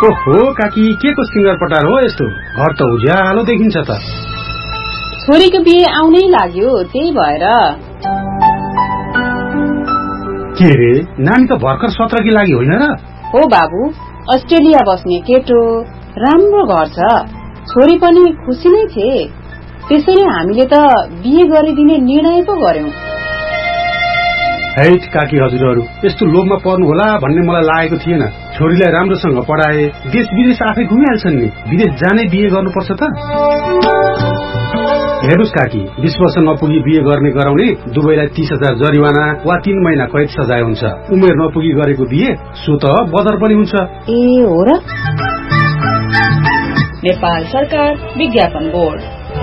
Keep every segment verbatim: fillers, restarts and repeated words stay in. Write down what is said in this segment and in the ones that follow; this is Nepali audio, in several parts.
ओहो काकी, के को सिंगर पटार हो यस्तो? घर त उज्यालो देखिन्छ त। छोरीको बिहे आउनै लाग्यो, त्यही भएर। के रे, नानी त भर्खर सत्रकी लागि होइन र? हो बाबु, अस्ट्रेलिया बस्ने केटो, राम्रो घर छ, छोरी पनि खुसी नै थिए। त्यसैले हामीले त बिहे गरिदिने निर्णय पो गर्यौं। हैट काकी हजुरहरू, यस्तो लोभमा पर्नु होला भन्ने मलाई लागेको थिएन। छोरीलाई राम्रोसँग पढाए, देश विदेश आफै घुमिहाल्छन् नि। विदेश जाने बिहे गर्नुपर्छ त? हेर्नुस् काकी, बीस वर्ष नपुगी बिहे गर्ने गराउने दुवैलाई तीस हजार जरिवाना वा तीन महिना कैद सजाय हुन्छ। उमेर नपुगी गरेको बिहे सो त बदर पनि हुन्छ। ए हो र? नेपाल सरकार विज्ञापन बोर्ड।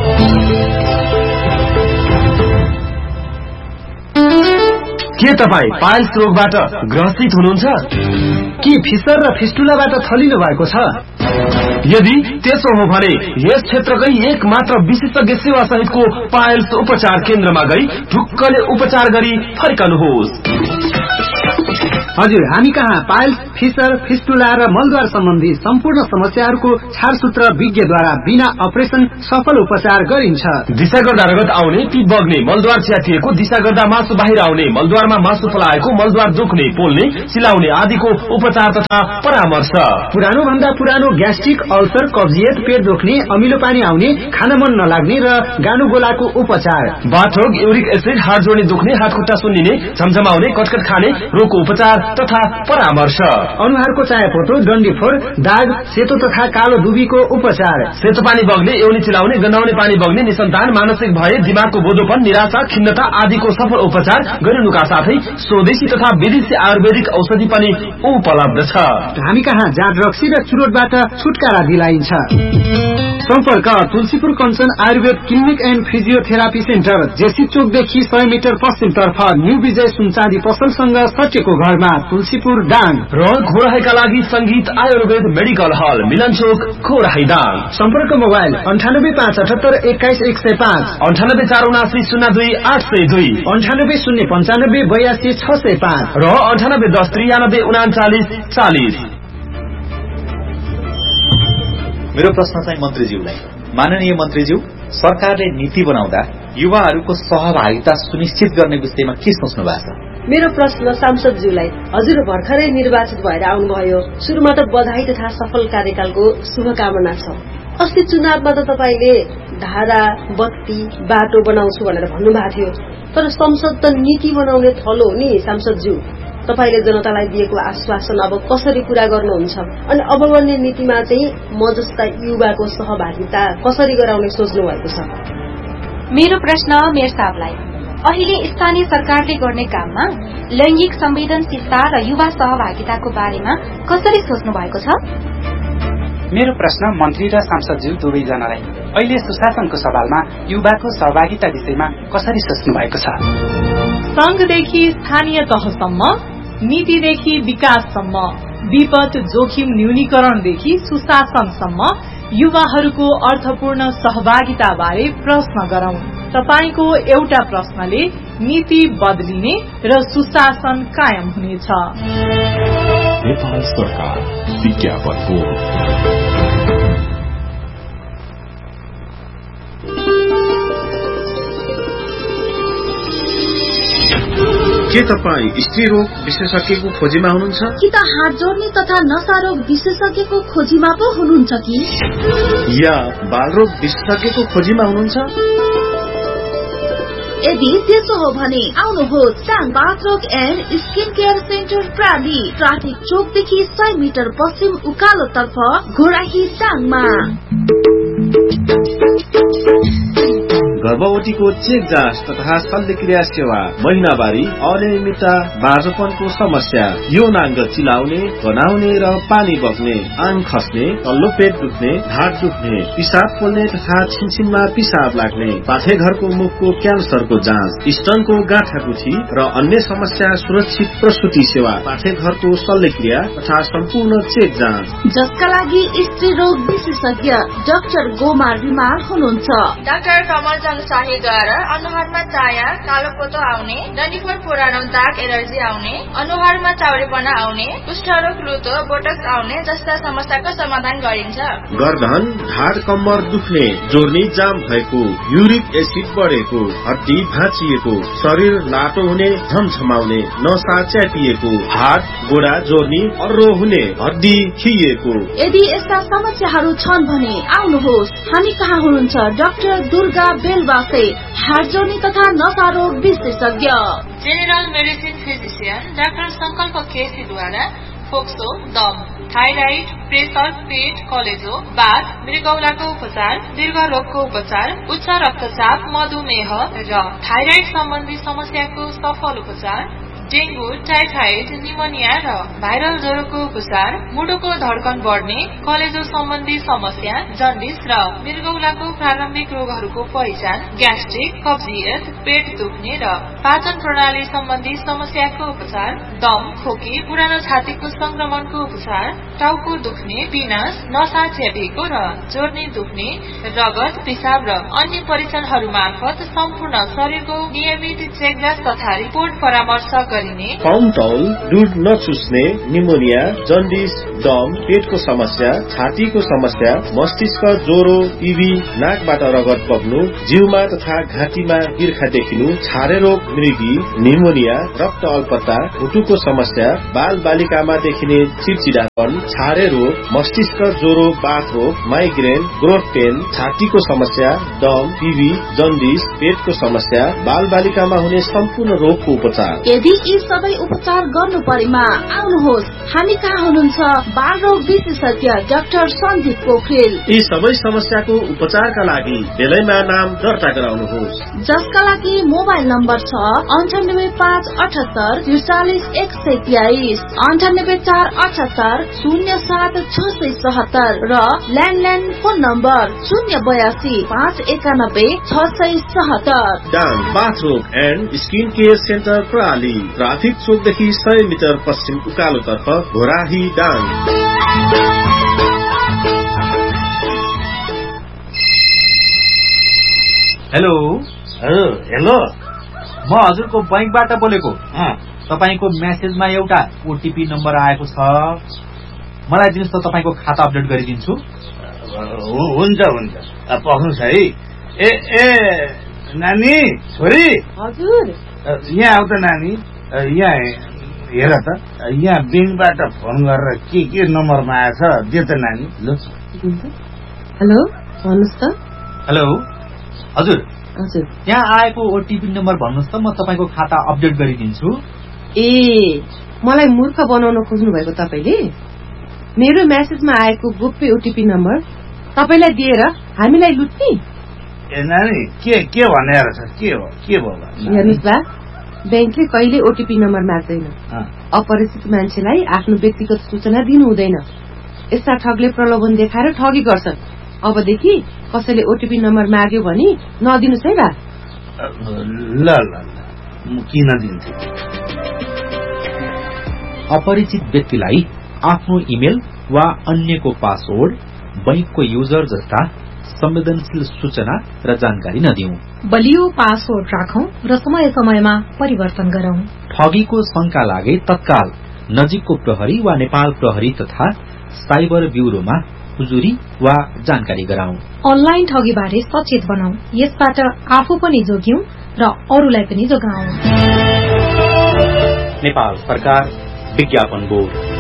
के तपाईँ पाइल्स रोगबाट ग्रसित हुनुहुन्छ? के फिसर र फिस्टुलाबाट थलिनु भएको छ? यदि त्यसो हो भने यस क्षेत्रकै एक मात्र विशेषज्ञ सेवा सहितको पाइल्स उपचार केन्द्रमा गई ढुक्कले उपचार गरी फर्कनुहोस्। हजुर, हामी कहाँ पाइल्स, फिसर, फिस्टुला र मलद्वार सम्बन्धी सम्पूर्ण समस्याहरूको छारसूत्र विज्ञद्वारा बिना अपरेसन सफल उपचार गरिन्छ। दिशा गर्दा रगत आउने, पिप बग्ने, मलद्वार च्यातिएको, दिशा गर्दा मासु बाहिर आउने, मलद्वारमा मासु पलाएको, मलद्वार दुख्ने, पोल्ने, सिलाउने आदिको उपचार तथा परामर्श। पुरानो भन्दा पुरानो ग्यास्ट्रिक, अल्सर, कब्जियत, पेट दुख्ने, अमिलो पानी आउने, खान मन नलाग्ने र गानुगोलाको उपचार। बाथोग, युरिक एसिड, हात जोड्ने दुख्ने, हात खुट्टा सुन्निने, झमझमाउने, कटकट खाने रोगको उपचार तथा परामर्श। अनुहारको चायापोतो, डन्डीफोर, दाग, सेतो तथा कालो दुबीको उपचार। सेतो पानी बग्ने, एउनी चिलाउने, गन्हाउने पानी बग्ने, निसन्तान, मानसिक भय, दिमागको बोधोपन, निराशा, खिन्नता आदिको सफल उपचार गरिनुका साथै स्वदेशी तथा विदेशी आयुर्वेदिक औषधि पनि उपलब्ध छ। हामी कहाँ जाँड रक्सी र चुरोटबाट छुटकारा दिलाइन्छ। सम्पर्क Tulsipur Kanchan Ayurveda clinic and physiotherapy centre, JC चोकदेखि सय मिटर पश्चिमतर्फ न्यू विजय सुनचाँदी पसलसँग सटेको घरमा, तुलसीपुर दाङ। र घोराहीका लागि संगीत आयुर्वेद मेडिकल हल, मिलन चोक, घोराही दाङ। सम्पर्क मोबाइल अन्ठानब्बे पाँच अठहत्तर एक्काइस एक सय पाँच, अन्ठानब्बे चार उनासी शून्य दुई आठ सय दुई, अन्ठानब्बे शून्य पञ्चानब्बे बयासी छ सय पाँच र अन्ठानब्बे दस त्रियानब्बे उनाचालिस चालिस। मेरो प्रश्न चाहिँ मन्त्रीज्यूलाई। माननीय मन्त्रीज्यू, सरकारले नीति बनाउँदा युवाहरूको सहभागिता सुनिश्चित गर्ने विषयमा के सोच्नु भएको छ? मेरो प्रश्न सांसदज्यूलाई। हजुर भर्खरै निर्वाचित भएर आउनुभयो, सुरुमा त बधाई तथा सफल कार्यकालको शुभकामना छ। अस्ति चुनावमा त तपाईले धारा, बत्ती, बाटो बनाउँछु भनेर भन्नुभएको थियो, तर संसद त नीति बनाउने थलो हो नि सांसदज्यू। तपाईले जनतालाई दिएको आश्वासन अब कसरी पूरा गर्नुहुन्छ? अनि अब बन्ने नीतिमा चाहिँ म जस्ता युवाको सहभागिता कसरी गराउने सोच्नु भएको छ? मेरो प्रश्न मेयर साहबलाई। अहिले स्थानीय सरकारले गर्ने काममा लैंगिक संवेदनशीलता र युवा सहभागिताको बारेमा कसरी सोच्नु भएको छ? मेरो प्रश्न मन्त्री र सांसदज्यू दुवैजनालाई। अहिले सुशासनको सवालमा युवाको सहभागिता विषयमा कसरी सोच्नु भएको छ? संघदेखि स्थानीय तहसम्म, नीतिदेखि विकाससम्म, विपद जोखिम न्यूनीकरणदेखि सुशासनसम्म युवाहरूको अर्थपूर्ण सहभागिता बारे प्रश्न गरौं। तपाईको एउटा प्रश्नले नीति बदलिने र सुशासन कायम हुनेछ। नेपाल सरकार विज्ञापन बोर्ड। के तपाईँ स्त्री रोग विशेषज्ञको खोजीमा हुनुहुन्छ? कि त हात जोड्ने तथा नशा रोग विशेषज्ञको खोजीमा पो हुनुहुन्छ कि? या बालरोग विशेषज्ञको खोजीमा हुनुहुन्छ? यदि त्यसो हो भने आउनुहोस् टाङ बाथरोग and skin care centre प्राली, traffic चोकदेखि सय मिटर पश्चिम उकालो तर्फ घोराही टाङमा। गर्भवतीको चेक जाँच तथा शल्यक्रिया सेवा, महिनावारी, अनियमितता, बाँझोपनको समस्या, यौनाङ्ग चिलाउने, गनाउने र पानी बग्ने, आङ खस्ने, तल्लो पेट दुख्ने, ढाड दुख्ने, पिसाब पोल्ने तथा छिनछिनमा पिसाब लाग्ने, पाठेघरको मुखको क्यान्सरको जाँच, स्तनको गाँठागुठी र अन्य समस्या सुरक्षित प्रसुति सेवा, पाठेघरको शल्यक्रिया तथा सम्पूर्ण चेक जाँच, जसका लागि स्त्री रोग विशेषज्ञ डाक्टर गोमार बिमार हुनुहुन्छ। डाक्टर कमल शाहीद्वारा अनुहारमा चाया, कालो पोतो आउने, डन्डीफोर पुरानो दाग एलर्जी आउने, अनुहारमा चाउरेपना आउने, कुष्ठरोग लुतो बोटक्स आउने जस्ता समस्याको समाधान गरिन्छ। गर्दन, ढाड कम्मर दुख्ने, जोर्नी जाम भएको, युरिक एसिड बढेको, हड्डी भाँचिएको, शरीर लाटो हुने, झमझमाउने, नसा च्यातिएको, हात गोडा जोर्नी अर्रो हुने, हड्डी खिएको। यदि यस्ता समस्याहरू छन् भने आउनुहोस्, हामी कहाँ हुनुहुन्छ डाक्टर दुर्गा बेलवासे, हाड जोर्नी तथा नसा रोग विशेषज्ञ। जेनरल मेडिसिन फिजिशियन डाक्टर संकल्प केसीद्वारा फोक्सो, दम, थाइराइड, प्रेसर, पेट, कलेजो, बाथ, मृगौलाको उपचार, दीर्घ रोगको उपचार, उच्च रक्तचाप, मधुमेह र थाइराइड सम्बन्धी समस्याको सफल उपचार, डेंगू, टाइफाइड, निमोनिया र भाइरल ज्वरोको उपचार, मुटुको धड्कन बढ्ने, कलेजो सम्बन्धी समस्या, जन्डिस र मृगौलाको प्रारम्भिक रोगहरूको पहिचान, ग्यास्ट्रिक, कब्जियत, पेट दुख्ने र पाचन प्रणाली सम्बन्धी समस्याको उपचार, दम, खोकी, पुरानो छातीको संक्रमणको उपचार, टाउको दुख्ने, पिनास, नसा च्यापिएको र जोर्नी दुख्ने, रगत, पिसाब र अन्य परीक्षणहरू मार्फत सम्पूर्ण शरीरको नियमित चेकजाँच तथा रिपोर्ट परामर्श पाउन्टौल, दुध नचुस्ने, निमोनिया, जन्डिस, दम, पेटको समस्या, छातीको समस्या, मस्तिष्क ज्वरो, टिभी, नाकबाट रगत बग्नु, जिउमा तथा घाँटीमा बिर्खा देखिनु, छारे रोग, मृगी, निमोनिया, रक्त अल्पता, मुटुको समस्या, बाल बालिकामा देखिने चिडचिडापन, छारे रोग, मस्तिष्क ज्वरो, बाथ रोग, माइग्रेन, ग्रोथ पेन, छातीको समस्या, दम, टिभी, जन्डिस, पेटको समस्या, बाल बालिकामा हुने सम्पूर्ण रोगको उपचार। यदि यी सबै उपचार गर्नु परेमा आउनुहोस्, हामी कहाँ हुनुहुन्छ बाल रोग विशेषज्ञ डाक्टर सञ्जीव पोखरेल। यी सबै समस्याको उपचारका लागि बेलैमा नाम दर्ता गराउनुहोस्, जसका लागि मोबाइल नम्बर छ अन्ठानब्बे पाँच अठहत्तर त्रिचालिस एक सय तेइस, अन्ठानब्बे चार अठहत्तर शून्य सात छ सय सतहत्तर र ल्यान्डलाइन फोन नम्बर शून्य बयासी पाँच एकानब्बे छ सय सतहत्तर। डाङ बाथरोग एन्ड स्किन केयर सेन्टर प्रणाली, ट्राफिक चोकदेखि सय मिटर पश्चिम उकालोतर्फ घोराही डाङ। हेलो हेलो म हजुरको बैंकबाट बोलेको। तपाईको मेसेजमा एउटा ओटीपी नम्बर आएको छ, मलाई दिनुहोस् त, तपाईको खाता अपडेट गरिदिन्छु। हुन्छ हुन्छ, पख्नुहोस् है। ए ए नानी, छोरी, हजुर यहाँ आउ त नानी, यहाँ हेर त, यहाँ ब्याङ्कबाट फोन गरेर के के नम्बरमा आएछ दे त नानी। ल हेलो भन्नुहोस् त। हेलो हजुर हजुर, यहाँ आएको ओटीपी नम्बर भन्नुहोस् त, म तपाईँको खाता अपडेट गरिदिन्छु। ए मलाई मूर्ख बनाउन खोज्नु भएको तपाईँले? मेरो मेसेजमा आएको गोप्य ओटीपी नम्बर तपाईँलाई दिएर हामीलाई लुट्ने? ए नानी, के के भनेर छ? के हो के भयो? हेर्नुहोस् बा, ब्याङ्कले कहिले ओटीपी नम्बर माग्दैन। अपरिचित मान्छेलाई आफ्नो व्यक्तिगत सूचना दिनु हुँदैन। यस्ता ठगले प्रलोभन देखाएर ठगी गर्छन्। अबदेखि कसैले ओटीपी नम्बर माग्यो भने नदिनुहोस् है बा। ल ल म किन दिन्छु? अपरिचित व्यक्तिलाई आफ्नो इमेल वा अन्यको पासवर्ड, बैंकको युजर जस्ता संवेदनशील सूचना र जानकारी नदिऊ। बलियो पासवर्ड राखौं र समय समयमा परिवर्तन गरौं। ठगीको शंका लागे तत्काल नजिकको प्रहरी वा नेपाल प्रहरी तथा साइबर ब्यूरोमा हुजुरी वा जानकारी गराउँ। अनलाइन ठगीबारे सचेत बनाऊ, यसबाट आफू पनि जोग्यौं र अरूलाई पनि जोगाऊ। नेपाल सरकार विज्ञापन बोर्ड।